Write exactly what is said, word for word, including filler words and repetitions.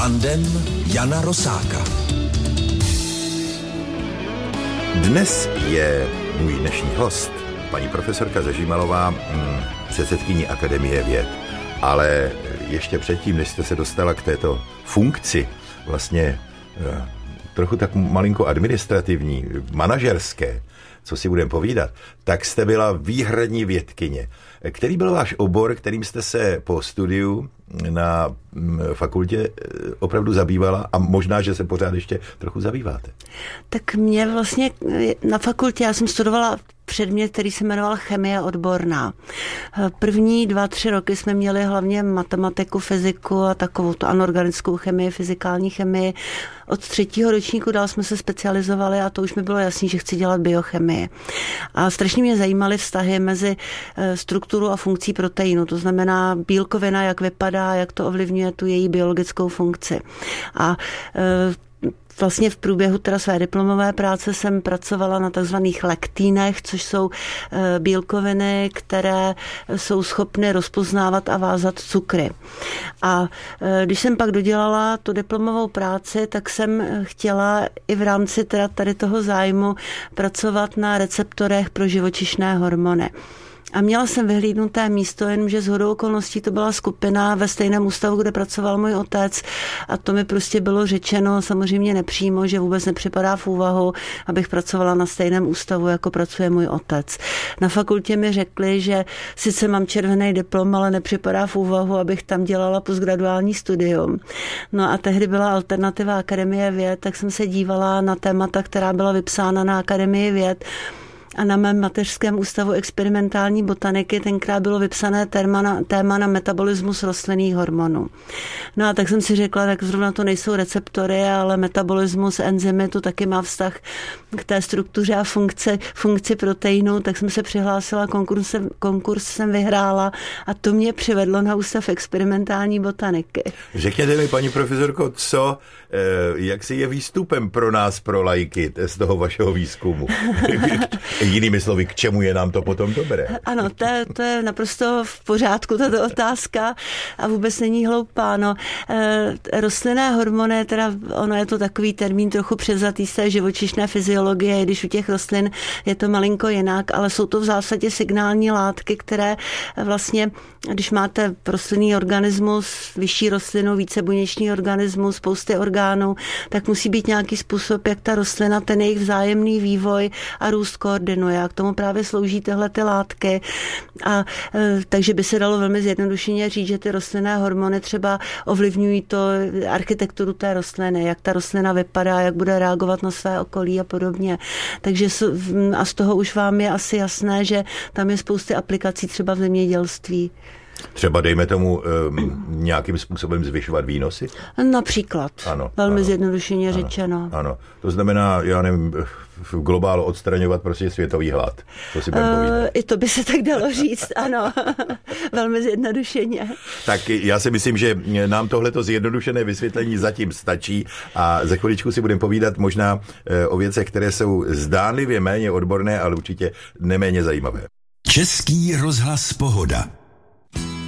Tandem Jana Rosáka. Dnes je můj dnešní host, paní profesorka Zažímalová, předsedkyní Akademie věd. Ale ještě předtím, než jste se dostala k této funkci, vlastně trochu tak malinko administrativní, manažerské, co si budeme povídat, tak jste byla výhradní vědkyně. Který byl váš obor, kterým jste se po studiu na fakultě opravdu zabývala a možná, že se pořád ještě trochu zabýváte? Tak mě vlastně na fakultě, já jsem studovala předmět, který se jmenoval chemie odborná. První dva, tři roky jsme měli hlavně matematiku, fyziku a takovou tu anorganickou chemii, fyzikální chemii. Od třetího ročníku dál jsme se specializovali a to už mi bylo jasný, že chci dělat biochemii. A strašně mě zajímaly vztahy mezi strukturou a funkcí proteinu, to znamená bílkovina, jak vypadá, jak to ovlivňuje tu její biologickou funkci. A vlastně v průběhu teda své diplomové práce jsem pracovala na takzvaných lektínech, což jsou bílkoviny, které jsou schopny rozpoznávat a vázat cukry. A když jsem pak dodělala tu diplomovou práci, tak jsem chtěla i v rámci teda tady toho zájmu pracovat na receptorech pro živočišné hormony. A měla jsem vyhlídnuté místo, jenomže shodou okolností to byla skupina ve stejném ústavu, kde pracoval můj otec a to mi prostě bylo řečeno samozřejmě nepřímo, že vůbec nepřipadá v úvahu, abych pracovala na stejném ústavu, jako pracuje můj otec. Na fakultě mi řekli, že sice mám červený diplom, ale nepřipadá v úvahu, abych tam dělala postgraduální studium. No a tehdy byla alternativa Akademie věd, tak jsem se dívala na témata, která byla vypsána na Akademii věd. A na mém mateřském ústavu experimentální botaniky tenkrát bylo vypsané téma na, téma na metabolismus rostlinných hormonů. No a tak jsem si řekla, tak zrovna to nejsou receptory, ale metabolismus, enzymy, to taky má vztah k té struktuře a funkci, funkci proteinu, tak jsem se přihlásila, konkurs, konkurs jsem vyhrála a to mě přivedlo na ústav experimentální botaniky. Řekněte mi, paní profesorko, co, jak si je výstupem pro nás, pro laiky, z toho vašeho výzkumu? Jinými slovy, k čemu je nám to potom dobré? Ano, to, to je naprosto v pořádku, tato otázka a vůbec není hloupá. No, e, rostlinné hormony, teda ono je to takový termín trochu převzatý z té živočišné fyziologie, když u těch rostlin je to malinko jinak, ale jsou to v zásadě signální látky, které vlastně, když máte rostlinný organismus, vyšší rostlinu, vícebuněčný organismus, spousty orgánů, tak musí být nějaký způsob, jak ta rostlina, ten jejich vzájemný vývoj a růst koordinuje. A k tomu právě slouží tyhle ty látky. A e, takže by se dalo velmi zjednodušeně říct, že ty rostlinné hormony třeba ovlivňují to architekturu té rostliny, jak ta rostlina vypadá, jak bude reagovat na své okolí a podobně. Takže a z toho už vám je asi jasné, že tam je spousty aplikací třeba v zemědělství. Třeba dejme tomu um, nějakým způsobem zvyšovat výnosy? Například. Ano, velmi ano, zjednodušeně ano, řečeno. Ano, to znamená, já nevím, v globálu odstraňovat prostě světový hlad. To si budeme povídat. Uh, I to by se tak dalo říct, ano. Velmi zjednodušeně. Tak já si myslím, že nám tohleto zjednodušené vysvětlení zatím stačí a za chviličku si budeme povídat možná o věcech, které jsou zdánlivě méně odborné, ale určitě neméně zajímavé. Český rozhlas Pohoda.